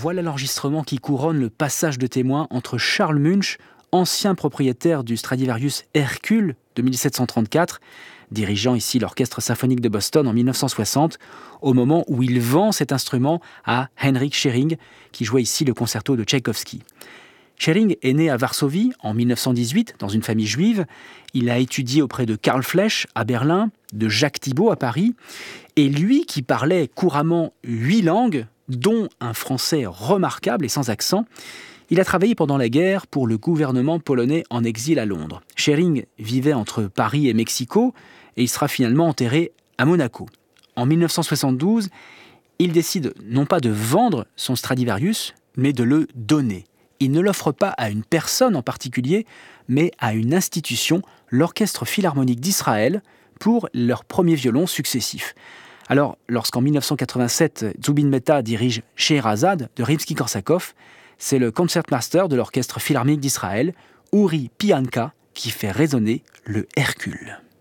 Voilà l'enregistrement qui couronne le passage de témoin entre Charles Munch, ancien propriétaire du Stradivarius Hercule de 1734, dirigeant ici l'Orchestre symphonique de Boston en 1960, au moment où il vend cet instrument à Heinrich Schering, qui jouait ici le concerto de Tchaïkovski. Schering est né à Varsovie en 1918 dans une famille juive. Il a étudié auprès de Karl Flesch à Berlin, de Jacques Thibaud à Paris. Et lui, qui parlait couramment 8 langues, dont un français remarquable et sans accent, il a travaillé pendant la guerre pour le gouvernement polonais en exil à Londres. Schering vivait entre Paris et Mexico et il sera finalement enterré à Monaco. En 1972, il décide non pas de vendre son Stradivarius, mais de le donner. Il ne l'offre pas à une personne en particulier, mais à une institution, l'Orchestre Philharmonique d'Israël, pour leurs premiers violons successifs. Alors, lorsqu'en 1987, Zubin Mehta dirige Scheherazade de Rimsky-Korsakov, c'est le concertmaster de l'Orchestre Philharmonique d'Israël, Uri Pianka, qui fait résonner le Hercule.